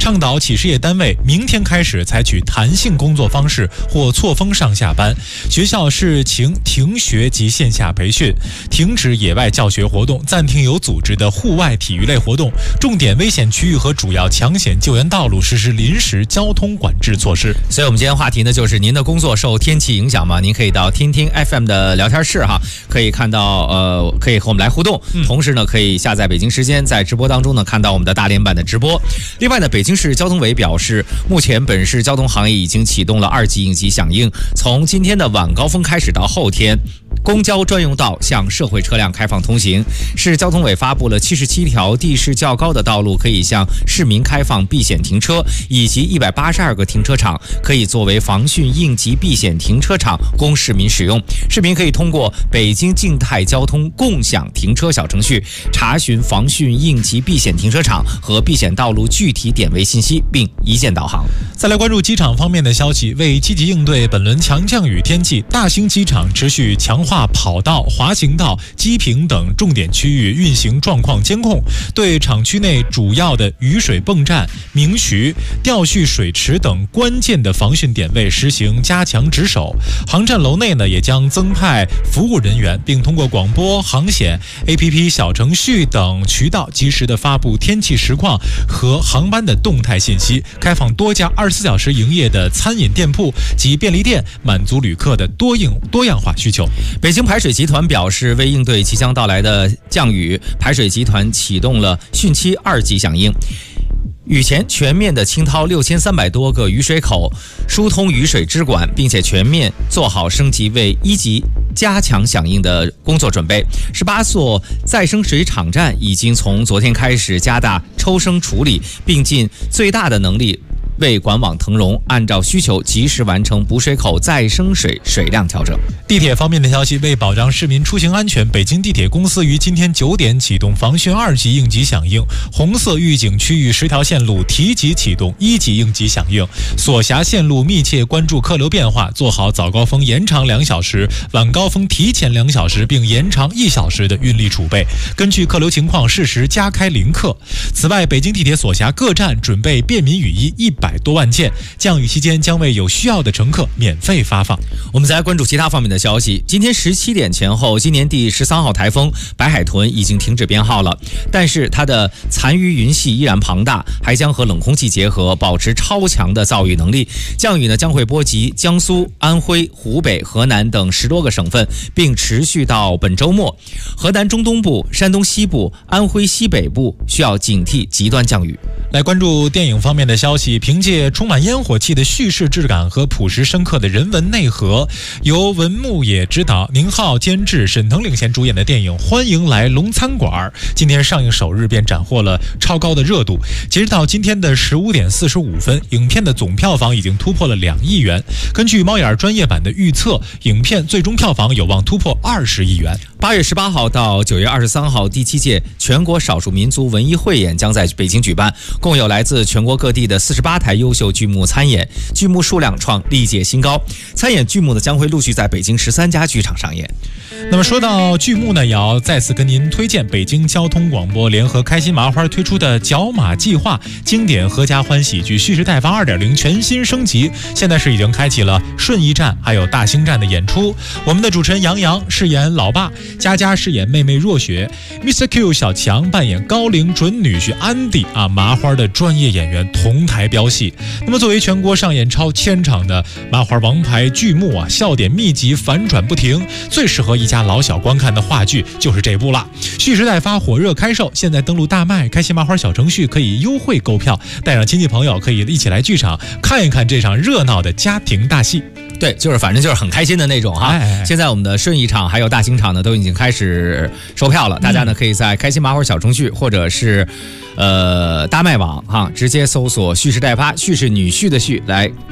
倡导企事业单位明天开始采取弹性工作方式或错峰上下班，学校试行停学及线下培训，停止野外教学活动，暂停有组织的户外体育类活动，重点危险区域和主要抢险救援道路实施临时交通管制措施。 所以我们今天话题呢，就是您的工作受天气影响吗？您可以到听听 FM 的聊天室哈，可以看到可以和我们来互动，同时呢可以下载北京时间，在直播当中呢看到我们的大连版的直播。另外呢，北京市交通委表示，目前本市交通行业已经启动了2级应急响应，从今天的晚高峰开始到后天，公交专用道向社会车辆开放通行。市交通委发布了77条地势较高的道路可以向市民开放避险停车，以及182个停车场可以作为防汛应急避险停车场供市民使用。市民可以通过北京静态交通共享停车小程序查询防汛应急避险停车场和避险道路具体点位信息，并一键导航。 再来关注机场方面的消息，为积极应对本轮强降雨天气，大兴机场持续强化跑道、滑行道、机坪等重点区域运行状况监控，对厂区内主要的雨水泵站、明渠、调蓄水池等关键的防汛点位实行加强值守。航站楼内呢，也将增派服务人员，并通过广播、航险、APP 小程序等渠道及时的发布天气实况和航班的动态信息，开放多家24小时营业的餐饮店铺及便利店，满足旅客的多样化需求。 北京排水集团表示，为应对即将到来的降雨，排水集团启动了汛期2级响应。雨前全面的清掏6300多个雨水口，疏通雨水支管，并且全面做好升级为1级加强响应的工作准备。18所再生水场站已经从昨天开始加大抽升处理，并尽最大的能力为管网腾容，按照需求及时完成补水口再生水水量调整。 地铁方面的消息，为保障市民出行安全，北京地铁公司于今天9点启动防汛2级应急响应，红色预警区域10条线路提及启动1级应急响应，所辖线路密切关注客流变化，做好早高峰延长2小时、晚高峰提前2小时并延长1小时的运力储备，根据客流情况适时加开临客。此外，北京地铁所辖各站准备便民雨衣100多万件，降雨期间将为有需要的乘客免费发放。 我们再来关注其他方面的消息。今天17点前后，今年第13号台风白海豚已经停止编号了，但是它的残余云系依然庞大，还将和冷空气结合，保持超强的造雨能力。降雨呢将会波及江苏、安徽、湖北、河南等10多个省份，并持续到本周末。河南中东部、山东西部、安徽西北部需要警惕极端降雨。 来关注电影方面的消息，凭借充满烟火气的叙事质感和朴实深刻的人文内核，由文牧野执导、宁浩监制、沈腾领衔主演的电影《欢迎来龙餐馆》，今天上映首日便斩获了超高的热度。截止到今天的15点45分，影片的总票房已经突破了2亿元。根据猫眼专业版的预测，影片最终票房有望突破20亿元。 8月18号到9月23号，第7届全国少数民族文艺汇演将在北京举办，共有来自全国各地的48台优秀剧目参演，剧目数量创历届新高。参演剧目呢将会陆续在北京13家剧场上演。 那么说到剧目呢，也要再次跟您推荐北京交通广播联合开心麻花推出的角马计划经典合家欢喜剧蓄势待发 2.0 全新升级，现在是已经开启了顺义站还有大兴站的演出。我们的主持人杨洋饰演老爸，佳佳饰演妹妹若雪， Mr. Q 小强扮演高龄准女婿安迪啊，麻花的专业演员同台飙戏。那么作为全国上演超1000场的麻花王牌剧目啊，笑点密集，反转不停，最适合一家老小观看的话剧就是这部啦。蓄势待发火热开售，现在登录大麦开心麻花小程序可以优惠购票，带上亲戚朋友可以一起来剧场看一看这场热闹的家庭大戏。 对，就是反正就是很开心的那种哈。现在我们的顺义场还有大兴场呢都已经开始售票了，大家呢可以在开心麻花小程序或者是大麦网哈，直接搜索蓄势待发，蓄是女婿的蓄，来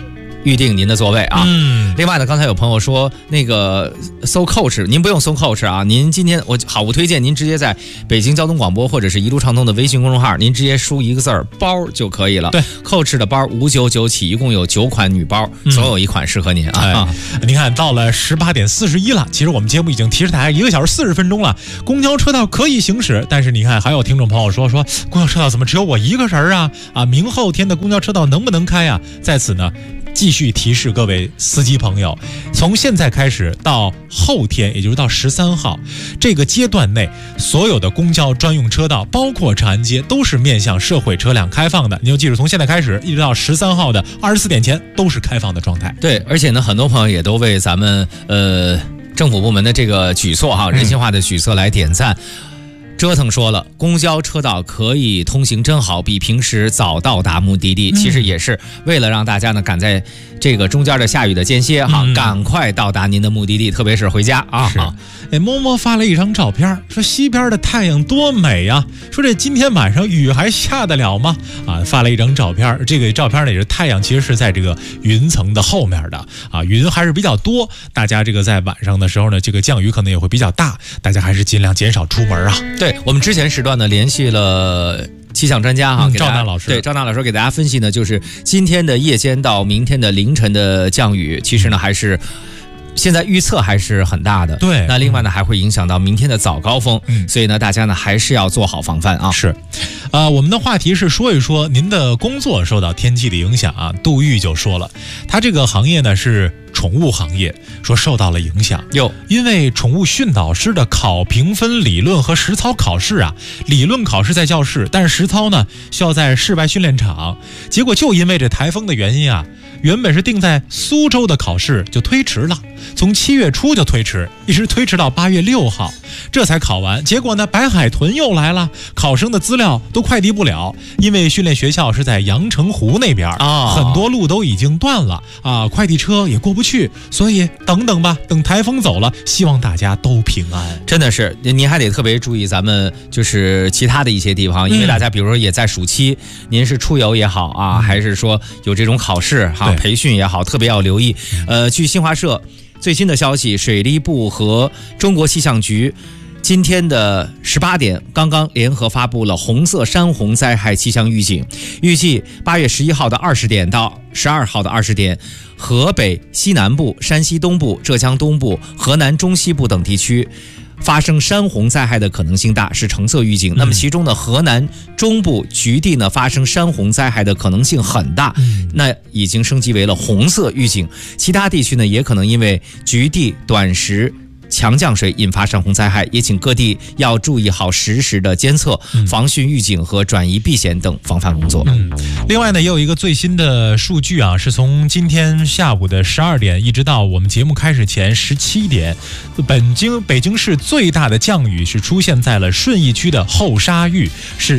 预定您的座位啊。另外呢，刚才有朋友说那个搜 coach， 您不用搜 coach 啊，您今天我推荐您直接在北京交通广播或者是一路畅通的微信公众号，您直接输一个字儿包就可以了。 对 ，coach 的包599起，一共有9款女包，总有一款适合您啊。 您看到了18点41了，其实我们节目已经提示大家1个小时40分钟了，公交车道可以行驶，但是你看还有听众朋友说公交车道怎么只有我一个人啊？明后天的公交车道能不能开啊？在此呢，继续提示各位司机朋友，从现在开始到后天，也就是到13号这个阶段内，所有的公交专用车道，包括长安街，都是面向社会车辆开放的。你就记住，从现在开始一直到13号的24点前都是开放的状态。 对，而且呢，很多朋友也都为咱们政府部门的这个举措人性化的举措来点赞。折腾说了，公交车道可以通行真好，比平时早到达目的地。其实也是为了让大家呢赶在这个中间的下雨的间歇赶快到达您的目的地，特别是回家啊。 摸摸发了一张照片，说西边的太阳多美呀，说这今天晚上雨还下得了吗？发了一张照片，这个照片呢也是太阳其实是在这个云层的后面的云还是比较多，大家这个在晚上的时候呢，这个降雨可能也会比较大，大家还是尽量减少出门啊。 对，我们之前时段呢联系了气象专家赵大老师， 对，赵大老师给大家分析呢，就是今天的夜间到明天的凌晨的降雨，其实呢还是现在预测还是很大的。 对， 那另外呢还会影响到明天的早高峰，所以呢大家呢还是要做好防范啊。 是，我们的话题是说一说您的工作受到天气的影响啊。杜玉就说了，他这个行业呢是宠物行业，说受到了影响。因为宠物训导师的考评分理论和实操考试理论考试在教室，但是实操呢需要在室外训练场。结果就因为这台风的原因原本是定在苏州的考试就推迟了，从7月初就推迟，一直推迟到8月6号，这才考完。结果呢，白海豚又来了，考生的资料都快递不了，因为训练学校是在阳澄湖那边很多路都已经断了快递车也过不去，所以等等吧，等台风走了，希望大家都平安。 真的是，您还得特别注意咱们就是其他的一些地方，因为大家比如说也在暑期，您是出游也好还是说有这种考试培训也好，特别要留意。据新华社最新的消息，水利部和中国气象局今天的18点刚刚联合发布了红色山洪灾害气象预警，预计8月11号的20点到12号的20点，河北西南部、山西东部、浙江东部、河南中西部等地区发生山洪灾害的可能性大，是橙色预警。那么其中呢，河南中部局地呢发生山洪灾害的可能性很大，那已经升级为了红色预警。其他地区呢也可能因为局地短时强降水引发山洪灾害，也请各地要注意好实时的监测、防汛预警和转移避险等防范工作。 另外呢，也有一个最新的数据是从今天下午的12点一直到我们节目开始前17点，北京市最大的降雨是出现在了顺义区的后沙峪，是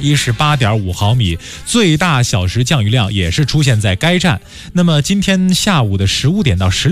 118.5毫米，最大小时降雨量也是出现在该站。那么今天下午的15点到16